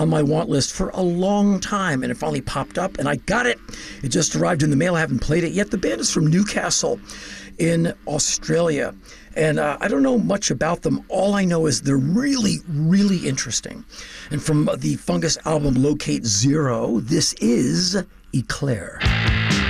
on my want list for a long time, and it finally popped up, and I got it. It just arrived in the mail. I haven't played it yet. The band is from Newcastle in Australia, and I don't know much about them. All I know is they're really, really interesting. And from the Fungus album Locate Zero, this is Eclair.